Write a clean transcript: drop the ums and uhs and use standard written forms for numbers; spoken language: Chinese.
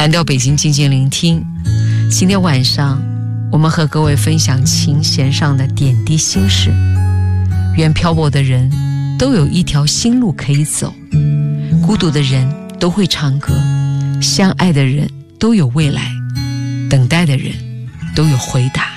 蓝调北京静静聆听。今天晚上我们和各位分享琴弦上的点滴心事。愿漂泊的人都有一条新路可以走，孤独的人都会唱歌，相爱的人都有未来，等待的人都有回答。